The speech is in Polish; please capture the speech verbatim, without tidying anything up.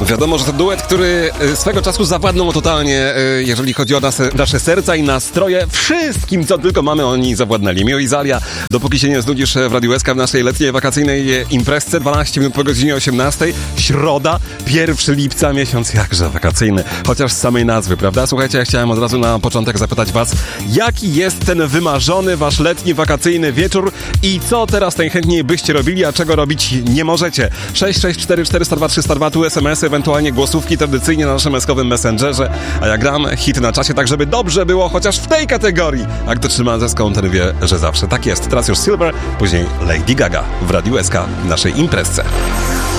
Wiadomo, że to duet, który swego czasu zawładnął totalnie, jeżeli chodzi o nasze, nasze serca i nastroje. Wszystkim, co tylko mamy, oni zawładnęli. Mio i Zalia, dopóki się nie znudzisz w Radiu S K w naszej letniej wakacyjnej imprezce, dwanaście minut po godzinie osiemnastej, środa, pierwszego lipca, miesiąc jakże wakacyjny, chociaż z samej nazwy, prawda? Słuchajcie, ja chciałem od razu na początek zapytać was, jaki jest ten wymarzony wasz letni, wakacyjny wieczór i co teraz najchętniej byście robili, a czego robić nie możecie? sześć sześć cztery cztery zero dwa trzy zero dwa, tu es em esy, ewentualnie głosówki tradycyjnie na naszym eskowym messengerze, a ja gram hit na czasie, tak żeby dobrze było chociaż w tej kategorii. A kto trzyma ze skąd, wie, że zawsze tak jest. Teraz już Silver, później Lady Gaga w Radiu S K w naszej imprezce.